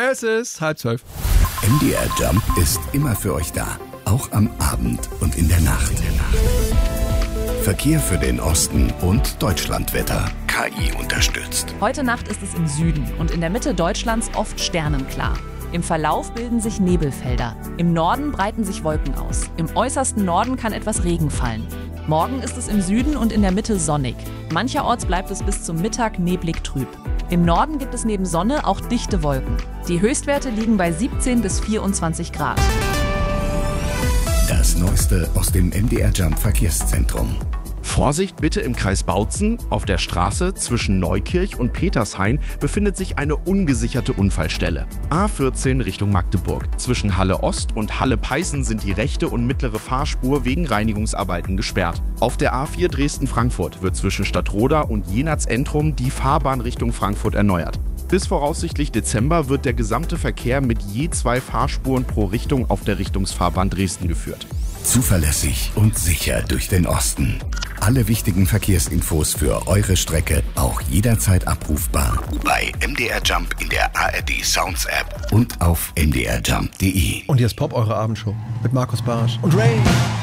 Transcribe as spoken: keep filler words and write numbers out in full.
Es ist halb zwölf. M D R Jump ist immer für euch da. Auch am Abend und in der Nacht. In der Nacht. Verkehr für den Osten und Deutschlandwetter. K I unterstützt. Heute Nacht ist es im Süden und in der Mitte Deutschlands oft sternenklar. Im Verlauf bilden sich Nebelfelder. Im Norden breiten sich Wolken aus. Im äußersten Norden kann etwas Regen fallen. Morgen ist es im Süden und in der Mitte sonnig. Mancherorts bleibt es bis zum Mittag neblig trüb. Im Norden gibt es neben Sonne auch dichte Wolken. Die Höchstwerte liegen bei siebzehn bis vierundzwanzig Grad. Das Neueste aus dem M D R Jump Verkehrszentrum. Vorsicht bitte im Kreis Bautzen. Auf der Straße zwischen Neukirch und Petershain befindet sich eine ungesicherte Unfallstelle. A vierzehn Richtung Magdeburg. Zwischen Halle Ost und Halle Peißen sind die rechte und mittlere Fahrspur wegen Reinigungsarbeiten gesperrt. Auf der A vier Dresden-Frankfurt wird zwischen Stadtroda und Jenatz-Entrum die Fahrbahn Richtung Frankfurt erneuert. Bis voraussichtlich Dezember wird der gesamte Verkehr mit je zwei Fahrspuren pro Richtung auf der Richtungsfahrbahn Dresden geführt. Zuverlässig und sicher durch den Osten. Alle wichtigen Verkehrsinfos für eure Strecke auch jederzeit abrufbar bei M D R Jump in der A R D Sounds App und auf m d r jump punkt d e. Und hier ist Pop, eure Abendshow mit Markus Barasch und Ray.